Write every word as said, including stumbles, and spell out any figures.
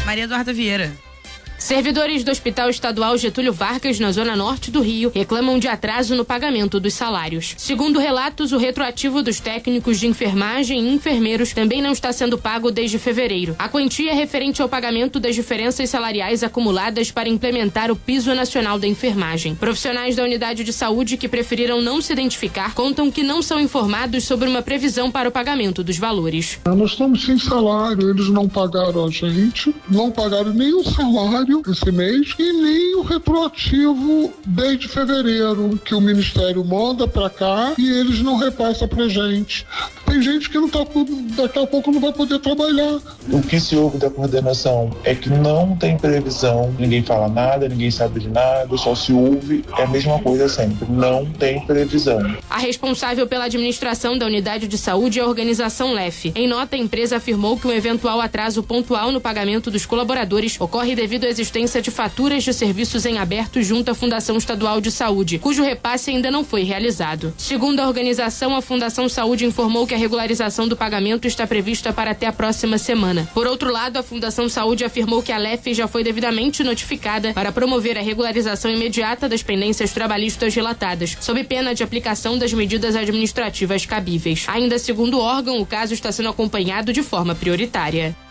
Maria Eduarda Vieira. Servidores do Hospital Estadual Getúlio Vargas, na zona norte do Rio, reclamam de atraso no pagamento dos salários. Segundo relatos, o retroativo dos técnicos de enfermagem e enfermeiros também não está sendo pago desde fevereiro. A quantia é referente ao pagamento das diferenças salariais acumuladas para implementar o Piso Nacional da Enfermagem. Profissionais da unidade de saúde que preferiram não se identificar contam que não são informados sobre uma previsão para o pagamento dos valores. Nós estamos sem salário, eles não pagaram a gente, não pagaram nem o salário esse mês e nem o retroativo desde fevereiro, que o Ministério manda para cá e eles não repassam pra gente. Tem gente que não tá, daqui a pouco não vai poder trabalhar. O que se ouve da coordenação é que não tem previsão, ninguém fala nada, ninguém sabe de nada, só se ouve, é a mesma coisa sempre, não tem previsão. A responsável pela administração da unidade de saúde é a organização L E F. Em nota, a empresa afirmou que um eventual atraso pontual no pagamento dos colaboradores ocorre devido à existência de faturas de serviços em aberto junto à Fundação Estadual de Saúde, cujo repasse ainda não foi realizado. Segundo a organização, a Fundação Saúde informou que a regularização do pagamento está prevista para até a próxima semana. Por outro lado, a Fundação Saúde afirmou que a L E F já foi devidamente notificada para promover a regularização imediata das pendências trabalhistas relatadas, sob pena de aplicação das medidas administrativas cabíveis. Ainda segundo o órgão, o caso está sendo acompanhado de forma prioritária.